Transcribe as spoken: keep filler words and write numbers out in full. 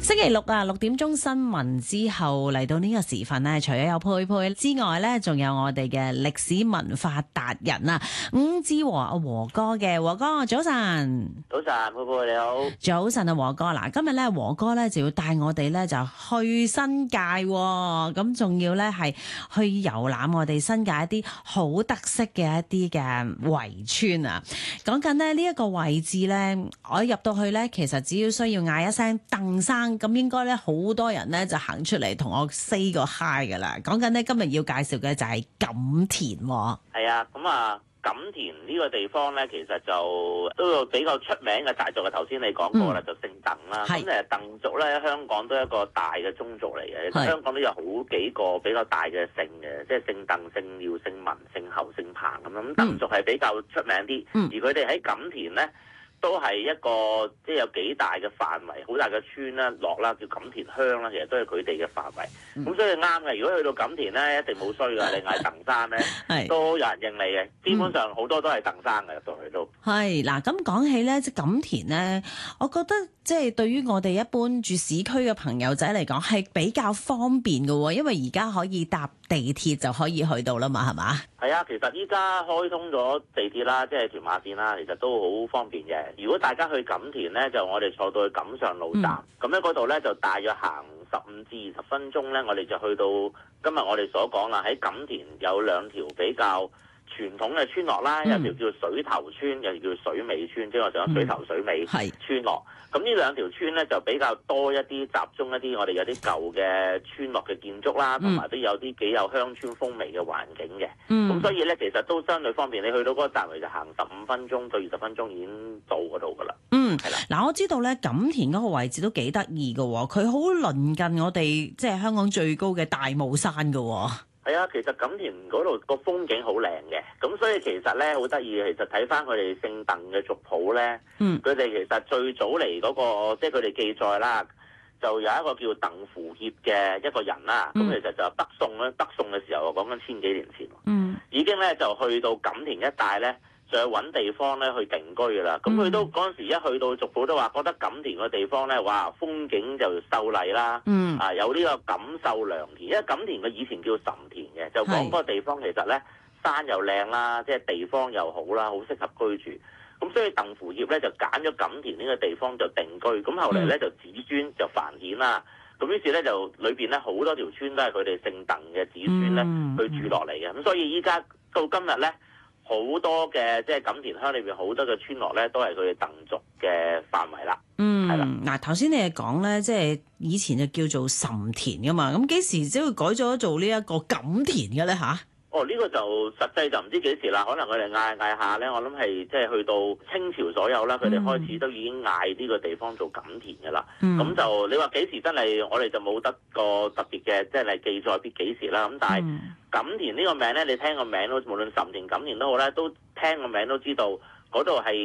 星期六啊，六點鐘新聞之後嚟到呢個時分咧，除咗有佩佩之外咧，仲有我哋嘅歷史文化達人啊，伍志和阿和哥嘅。和哥早晨。 早晨，佩佩你好。 早晨啊，和哥嗱，今日咧和哥咧就要帶我哋咧就去新界，咁仲要咧係去遊覽我哋新界一啲好特色嘅一啲嘅圍村啊。講緊咧呢一個位置咧，我入到去咧，其實只要需要嗌一聲鄧生，咁應該咧好多人咧就行出嚟同我 say 個 hi 噶啦。講緊咧今日要介紹嘅就係錦田。 係啊，咁啊錦田呢個地方咧，其實就都有比較出名嘅大族嘅。頭先你講過啦，嗯、就姓鄧啦。咁誒鄧族咧，香港都係一個大嘅宗族嚟嘅。是香港都有好幾個比較大嘅姓嘅，即係姓鄧、姓廖、姓文、姓侯、姓彭咁樣。咁鄧族係比較出名啲，嗯、而佢哋喺錦田咧，都係一個即係有幾大嘅範圍，好大嘅村啦、落啦，叫錦田鄉啦，其實都係佢哋嘅範圍。咁、嗯、所以啱嘅。如果去到錦田咧，一定冇衰㗎。你嗌鄧生咧，是都有人認你嘅。基本上好多都係鄧生嘅入到去都。係嗱，咁講起咧，即係錦田咧，我覺得即係對於我哋一般住市區嘅朋友仔嚟講係比較方便嘅喎，因為而家可以搭地鐵就可以去到啦嘛，係嘛？ 係啊，其實依家開通咗地鐵啦，即係屯馬線啦，其實都好方便嘅。如果大家去錦田咧，就我哋坐到去錦上路站，咁咧嗰度咧就大約行十五至二十分鐘咧，我哋就去到今日我哋所講啦。喺錦田有兩條比較傳統嘅村落啦，嗯、有條叫水頭村，有條叫水尾村，即係我講水頭水尾村落。咁呢、嗯、兩條村咧就比較多一啲集中一啲，我哋有啲舊嘅村落嘅建築啦，同埋都有啲幾有鄉村風味嘅環境嘅。咁、嗯、所以咧，其實都相對方便。你去到嗰個站位就行十五分鐘到二十分鐘已經到嗰度噶啦。 嗯，係啦。嗱，我知道咧錦田嗰個位置都幾得意嘅喎，佢好鄰近我哋即係香港最高嘅大帽山嘅喎。 係啊，其實錦田嗰度個風景好靚嘅，咁所以其實咧好得意嘅，其實睇翻佢哋姓鄧嘅族譜咧，佢哋、嗯、其實最早嚟嗰、那個，即係佢哋記載啦，就有一個叫鄧符協嘅一個人啦，咁、嗯、其實就北宋咧，北宋嘅時候講緊千幾年前，嗯、已經咧就去到錦田一帶咧，就去揾地方咧去定居㗎啦。咁佢、嗯、都嗰陣時一去到族譜都話，覺得錦田個地方咧，哇，風景就秀麗啦，嗯、啊有呢個錦繡良田，因為錦田佢以前叫岑田嘅，就講嗰個地方其實咧山又靚啦，即係地方又好啦，好適合居住。咁所以鄧符協咧就揀咗錦田呢個地方就定居。咁後嚟咧就子孫就繁衍啦。咁於是咧就裏邊咧好多條村都係佢哋姓鄧嘅子孫咧去住落嚟嘅。咁、嗯嗯、所以依家到今日咧，好多嘅即係錦田鄉裏邊好多嘅村落咧，都係佢哋鄧族嘅範圍啦。嗯，係啦。 嗱，頭先你係講咧，即係以前就叫做岑田噶嘛，咁幾時先會改咗做呢一個錦田嘅咧吓？ 哦，呢、這個就實際就唔知幾時啦，可能佢哋嗌嗌下咧，我諗係即係去到清朝左右啦，佢哋開始都已經嗌呢個地方做錦田嘅啦。咁、嗯、就你話幾時真係我哋就冇得個特別嘅，即係記載必幾時啦。咁但係錦田呢個名咧，你聽個名都無論岑田、錦田都好咧，都聽個名都知道嗰度係